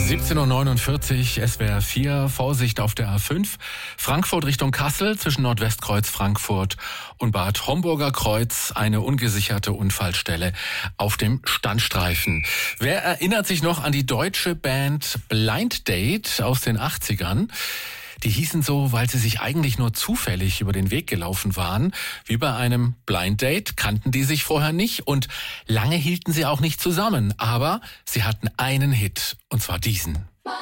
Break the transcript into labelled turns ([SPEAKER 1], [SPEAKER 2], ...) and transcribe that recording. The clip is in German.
[SPEAKER 1] 17:49 Uhr, SWR 4, Vorsicht auf der A5, Frankfurt Richtung Kassel, zwischen Nordwestkreuz Frankfurt und Bad Homburger Kreuz, eine ungesicherte Unfallstelle auf dem Standstreifen. Wer erinnert sich noch an die deutsche Band Blind Date aus den 80ern? Die hießen so, weil sie sich eigentlich nur zufällig über den Weg gelaufen waren. Wie bei einem Blind Date kannten die sich vorher nicht und lange hielten sie auch nicht zusammen. Aber sie hatten einen Hit, und zwar diesen.